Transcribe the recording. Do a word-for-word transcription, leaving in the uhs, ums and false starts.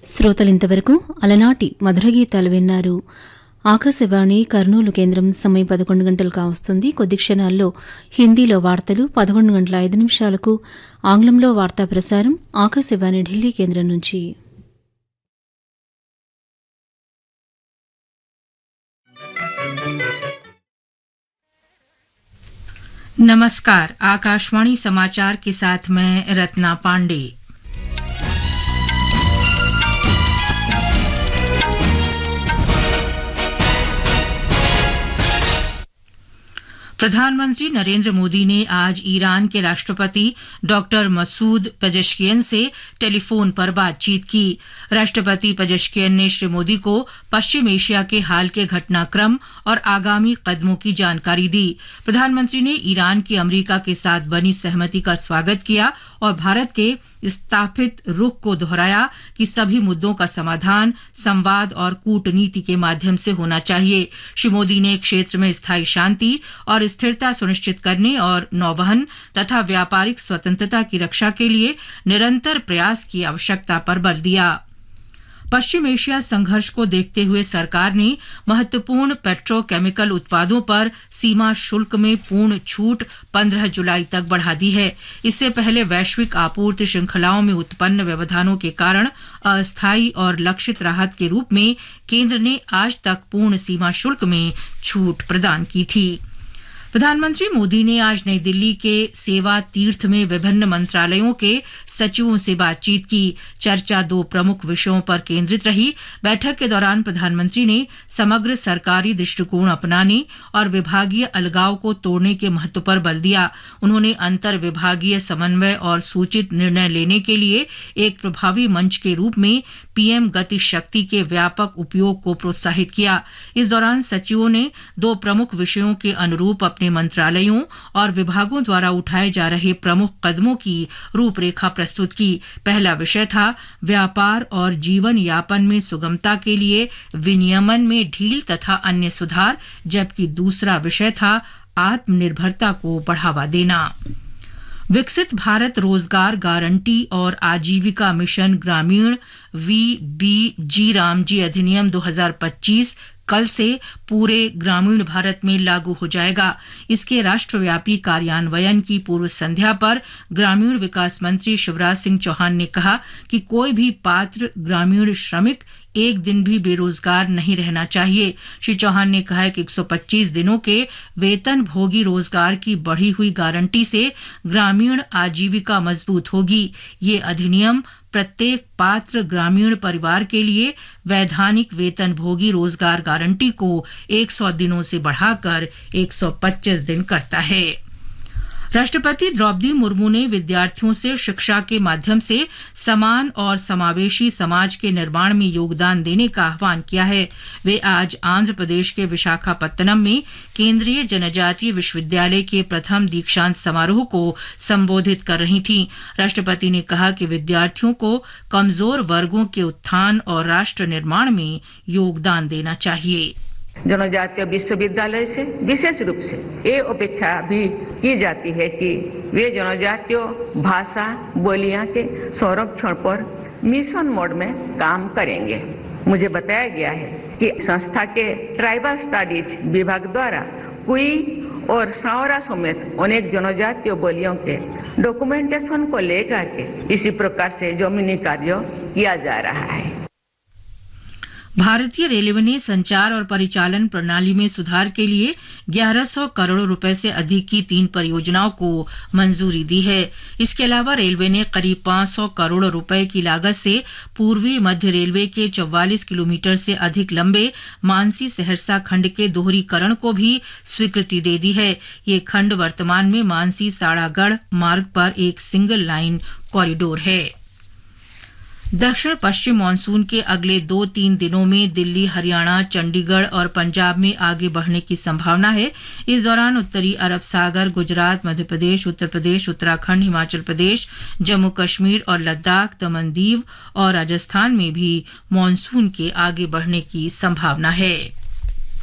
శ్రోతలింతవరకు అలనాటి మధుర గీతాలు విన్నారు. ఆకాశవాణి కర్నూలు కేంద్రం సమయం పదకొండు గంటలు కావస్తుంది. కొద్ది క్షణాల్లో హిందీలో వార్తలు, పదకొండు గంటల ఐదు నిమిషాలకు ఆంగ్లంలో వార్తా ప్రసారం ఆకాశవాణి ఢిల్లీ కేంద్రం నుంచి. नमस्कार, आकाशवाणी समाचार के साथ मैं रत्ना पांडे। प्रधानमंत्री नरेंद्र मोदी ने आज ईरान के राष्ट्रपति डॉक्टर मसूद पेजेश्कियन से टेलीफोन पर बातचीत की। राष्ट्रपति पेजेश्कियन ने श्री मोदी को पश्चिम एशिया के हाल के घटनाक्रम और आगामी कदमों की जानकारी दी। प्रधानमंत्री ने ईरान की अमेरिका के साथ बनी सहमति का स्वागत किया और भारत के स्थापित रुख को दोहराया कि सभी मुद्दों का समाधान संवाद और कूटनीति के माध्यम से होना चाहिए। श्री मोदी ने क्षेत्र में स्थायी शांति और स्थिरता सुनिश्चित करने और नौवहन तथा व्यापारिक स्वतंत्रता की रक्षा के लिए निरंतर प्रयास की आवश्यकता पर बल दिया। पश्चिम एशिया संघर्ष को देखते हुए सरकार ने महत्वपूर्ण पेट्रोकेमिकल उत्पादों पर सीमा शुल्क में पूर्ण छूट पंद्रह जुलाई तक बढ़ा दी है। इससे पहले वैश्विक आपूर्ति श्रृंखलाओं में उत्पन्न व्यवधानों के कारण अस्थायी और लक्षित राहत के रूप में केंद्र ने आज तक पूर्ण सीमा शुल्क में छूट प्रदान की थी। प्रधानमंत्री मोदी ने आज नई दिल्ली के सेवा तीर्थ में विभिन्न मंत्रालयों के सचिवों से बातचीत की। चर्चा दो प्रमुख विषयों पर केंद्रित रही। बैठक के दौरान प्रधानमंत्री ने समग्र सरकारी दृष्टिकोण अपनाने और विभागीय अलगाव को तोड़ने के महत्व पर बल दिया। उन्होंने अंतर विभागीय समन्वय और सूचित निर्णय लेने के लिए एक प्रभावी मंच के रूप में पीएम गति शक्ति के व्यापक उपयोग को प्रोत्साहित किया। इस दौरान सचिवों ने दो प्रमुख विषयों के अनुरूप अपने मंत्रालयों और विभागों द्वारा उठाए जा रहे प्रमुख कदमों की रूपरेखा प्रस्तुत की। पहला विषय था व्यापार और जीवन यापन में सुगमता के लिए विनियमन में ढील तथा अन्य सुधार, जबकि दूसरा विषय था आत्मनिर्भरता को बढ़ावा देना। विकसित भारत रोजगार गारंटी और आजीविका मिशन ग्रामीण वी बी जी रामजी अधिनियम दो हज़ार पच्चीस कल से पूरे ग्रामीण भारत में लागू हो जाएगा। इसके राष्ट्रव्यापी कार्यान्वयन की पूर्व संध्या पर ग्रामीण विकास मंत्री शिवराज सिंह चौहान ने कहा कि कोई भी पात्र ग्रामीण श्रमिक एक दिन भी बेरोजगार नहीं रहना चाहिए। श्री चौहान ने कहा कि एक सौ पच्चीस दिनों के वेतन भोगी रोजगार की बढ़ी हुई गारंटी से ग्रामीण आजीविका मजबूत होगी। ये अधिनियम प्रत्येक पात्र ग्रामीण परिवार के लिए वैधानिक वेतन भोगी रोजगार गारंटी को सौ दिनों से बढ़ाकर एक सौ पच्चीस दिन करता है। राष्ट्रपति द्रौपदी मुर्मू ने विद्यार्थियों से शिक्षा के माध्यम से समान और समावेशी समाज के निर्माण में योगदान देने का आह्वान किया है। वे आज आंध्र प्रदेश के विशाखापत्तनम में केंद्रीय जनजातीय विश्वविद्यालय के प्रथम दीक्षांत समारोह को संबोधित कर रही थीं। राष्ट्रपति ने कहा कि विद्यार्थियों को कमजोर वर्गों के उत्थान और राष्ट्र निर्माण में योगदान देना चाहिए। जनजातीय विश्वविद्यालय से विशेष रूप से ये अपेक्षा भी की जाती है कि वे जनजातीय भाषा बोलियां के संरक्षण पर मिशन मोड में काम करेंगे। मुझे बताया गया है कि संस्था के ट्राइबल स्टडीज विभाग द्वारा कुई और सावरा समेत अनेक जनजातीय बोलियों के डॉक्यूमेंटेशन को लेकर के इसी प्रकार से जमीनी कार्य किया जा रहा है। भारतीय रेलवे ने संचार और परिचालन प्रणाली में सुधार के लिए ग्यारह सौ करोड़ रुपए से अधिक की तीन परियोजनाओं को मंजूरी दी है। इसके अलावा रेलवे ने करीब पाँच सौ करोड़ रुपए की लागत से पूर्वी मध्य रेलवे के चौवालीस किलोमीटर से अधिक लंबे मानसी सहरसा खंड के दोहरीकरण को भी स्वीकृति दे दी है। ये खंड वर्तमान में मानसी साड़ागढ़ मार्ग पर एक सिंगल लाइन कॉरिडोर है। दक्षिण पश्चिम मानसून के अगले दो तीन दिनों में दिल्ली, हरियाणा, चंडीगढ़ और पंजाब में आगे बढ़ने की संभावना है। इस दौरान उत्तरी अरब सागर, गुजरात, मध्य प्रदेश, उत्तर प्रदेश, उत्तराखंड, हिमाचल प्रदेश, जम्मू कश्मीर और लद्दाख, दमन दीव और राजस्थान में भी मानसून के आगे बढ़ने की संभावना है।